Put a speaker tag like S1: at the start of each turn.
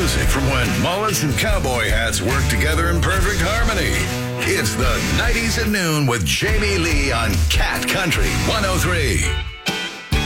S1: music from when mullets and cowboy hats worked together in perfect harmony. It's the 90s at noon with Jamie Lee on Cat Country 103.